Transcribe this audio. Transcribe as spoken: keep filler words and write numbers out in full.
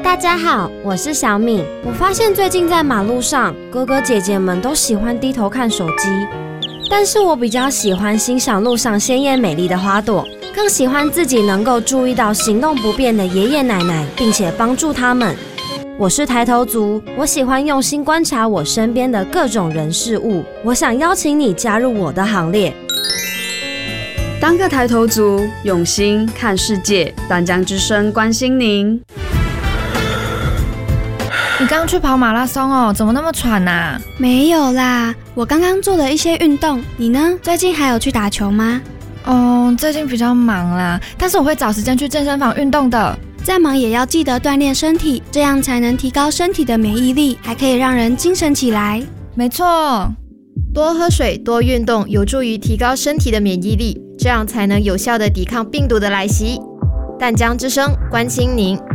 大家好，我是小敏。我发现最近在马路上，哥哥姐姐们都喜欢低头看手机，但是我比较喜欢欣赏路上鲜艳美丽的花朵，更喜欢自己能够注意到行动不便的爷爷奶奶，并且帮助他们。我是抬头族，我喜欢用心观察我身边的各种人事物。我想邀请你加入我的行列。 当个抬头族，用心看世界。淡江之声关心您。 你刚去跑马拉松哦，怎么那么喘啊？ 没有啦，我刚刚做了一些运动。你呢？最近还有去打球吗？ 哦，最近比较忙啦，但是我会找时间去健身房运动的。 再忙也要记得锻炼身体，这样才能提高身体的免疫力，还可以让人精神起来。 没错， 多喝水，多运动，有助于提高身体的免疫力，这样才能有效地抵抗病毒的来袭。淡江之声关心您。